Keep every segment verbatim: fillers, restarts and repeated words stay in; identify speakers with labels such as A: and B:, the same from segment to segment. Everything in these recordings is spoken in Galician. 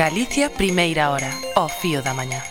A: Galicia, primeira hora, ao fío da mañá.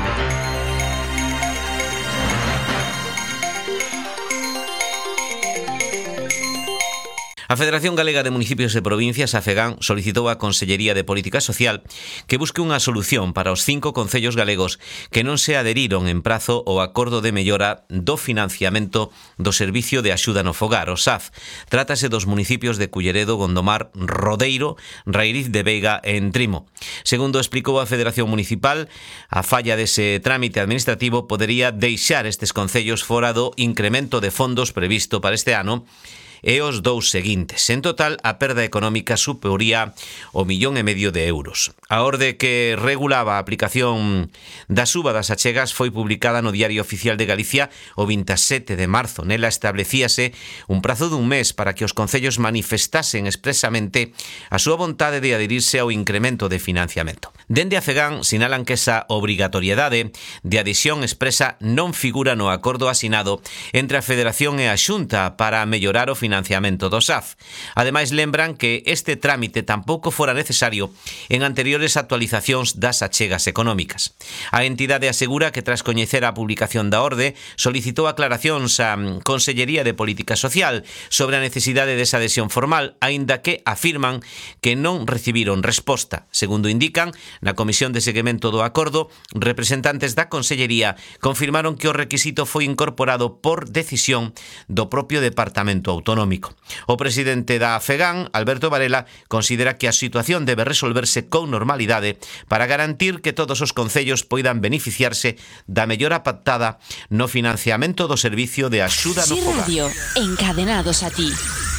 B: A Federación Galega de Municipios e Provincias, a FEGAN, solicitou á Consellería de Política Social que busque unha solución para os cinco concellos galegos que non se aderiron en prazo ao acordo de mellora do financiamento do Servicio de Axuda no Fogar, o S A F. Trátase dos municipios de Culleredo, Gondomar, Rodeiro, Rairiz de Veiga e Entrimo. Segundo explicou a Federación Municipal, a falla dese trámite administrativo podería deixar estes concellos fora do incremento de fondos previsto para este ano e os dous seguintes. En total, a perda económica suporía o millón e medio de euros. A orde que regulaba a aplicación da suba das achegas foi publicada no Diario Oficial de Galicia o veintisiete de marzo. Nela establecíase un prazo dun mes para que os concellos manifestasen expresamente a súa vontade de adherirse ao incremento de financiamento. Dende a FEGAN sinalan que esa obrigatoriedade de adhesión expresa non figura no acordo asinado entre a Federación e a Xunta para mellorar o financiamento financiamento do S A F. Ademais, lembran que este trámite tampouco fora necesario en anteriores actualizacións das achegas económicas. A entidade asegura que tras coñecer a publicación da orde, solicitou aclaracións á Consellería de Política Social sobre a necesidade desa adhesión formal, aínda que afirman que non recibiron resposta. Segundo indican, na Comisión de Seguimento do Acordo, representantes da Consellería confirmaron que o requisito foi incorporado por decisión do propio Departamento Autonómico. O presidente da FEGAN, Alberto Varela, considera que a situación debe resolverse con normalidade para garantir que todos os concellos poidan beneficiarse da mellora pactada no financiamento do Servicio de Axuda no Fogar.
C: Radio, encadenados a ti.